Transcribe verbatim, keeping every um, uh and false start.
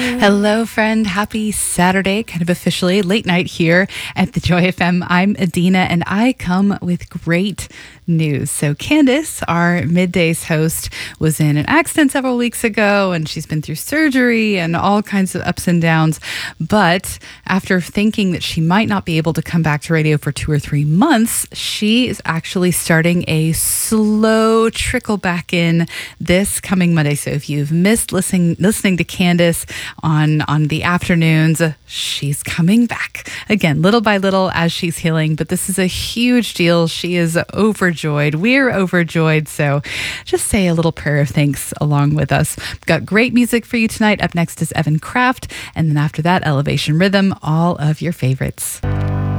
Hello, friend. Happy Saturday, kind of officially late night here at the Joy F M. I'm Adina, and I come with great news. So Candace, our middays host, was in an accident several weeks ago, and she's been through surgery and all kinds of ups and downs. But after thinking that she might not be able to come back to radio for two or three months, she is actually starting a slow trickle back in this coming Monday. So if you've missed listening listening to Candace on on the afternoons, she's coming back again, little by little as she's healing. But this is a huge deal. She is overjoyed. We're overjoyed. So just say a little prayer of thanks along with us. We've got great music for you tonight. Up next is Evan Kraft. And then after that, Elevation Rhythm, all of your favorites.